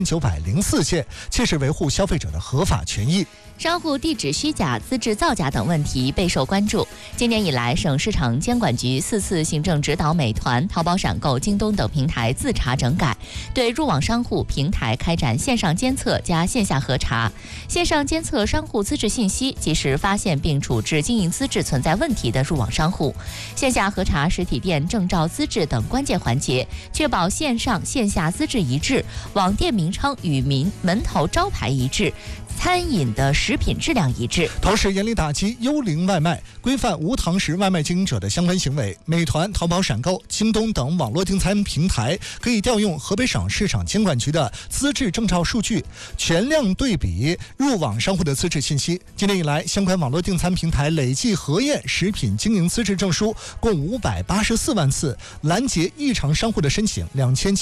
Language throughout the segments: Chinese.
904件，切实维护消费者的合法权益。 商户地址虚假、资质造假等问题备受关注。今年以来，省市场监管局4次行政指导美团、淘宝闪购、京东等平台自查整改，对入网商户平台开展线上监测加线下核查。线上监测商户资质信息，及时发现并处置经营资质存在问题的入网商户；线下核查实体店证照资质等关键环节，确保线上线下资质一致，网店名称与门头招牌一致，餐饮的食品质量一致。 同时严厉打击幽灵外卖，规范无堂食外卖经营者的相关行为。美团、淘宝闪购、京东等网络订餐平台可以调用河北省市场监管局的资质证照数据，全量对比入网商户的资质信息。今年以来，相关网络订餐平台累计核验食品经营资质证书共584万次，拦截异常商户的申请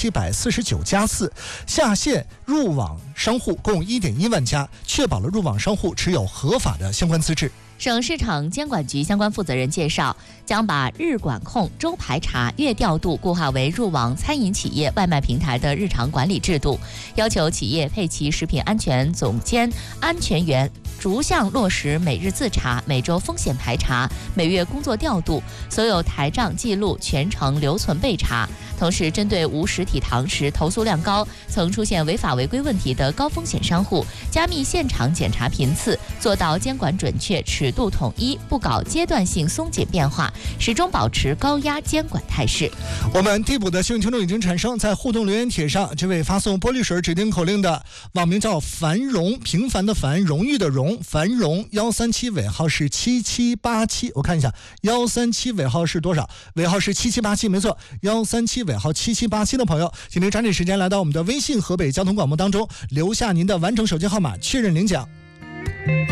2749家次，下线入网商户共1.1万家，确保了入网商户持有合法的相关资质。 省市场监管局相关负责人介绍，将把日管控、周排查、月调度固化为入网餐饮企业外卖平台的日常管理制度，要求企业配齐食品安全总监、安全员，逐项落实每日自查、每周风险排查、每月工作调度，所有台账记录全程留存备查。同时，针对无实体堂食投诉量高、曾出现违法违规问题的高风险商户，加密现场检查频次，做到监管准确、尺度统一，不搞阶段性松紧变化，始终保持高压监管态势。 我们递补的幸运听众已经产生，在互动留言帖上，这位发送玻璃水指定口令的网名叫繁荣，平凡的繁，荣誉的荣，繁荣137尾号是7787，我看一下137尾号是多少？尾号是7787，没错，137尾号7787的朋友，请您抓紧时间来到我们的微信河北交通广播当中，留下您的完整手机号码，确认领奖。